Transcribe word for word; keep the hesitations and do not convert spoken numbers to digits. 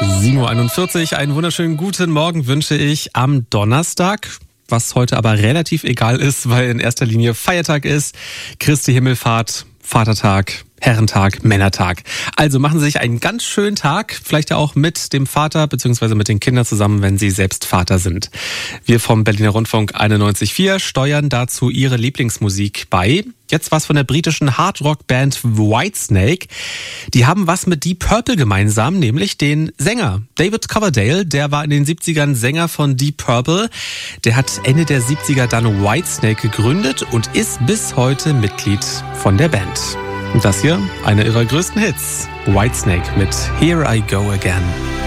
sieben Uhr einundvierzig, einen wunderschönen guten Morgen wünsche ich am Donnerstag, was heute aber relativ egal ist, weil in erster Linie Feiertag ist, Christi Himmelfahrt, Vatertag, Herrentag, Männertag. Also machen Sie sich einen ganz schönen Tag, vielleicht ja auch mit dem Vater bzw. mit den Kindern zusammen, wenn Sie selbst Vater sind. Wir vom Berliner Rundfunk einundneunzig Komma vier steuern dazu Ihre Lieblingsmusik bei. Jetzt was von der britischen Hardrock-Band Whitesnake. Die haben was mit Deep Purple gemeinsam, nämlich den Sänger David Coverdale. Der war in den siebzigern Sänger von Deep Purple. Der hat Ende der siebziger dann Whitesnake gegründet und ist bis heute Mitglied von der Band. Und das hier, einer ihrer größten Hits, Whitesnake mit Here I Go Again.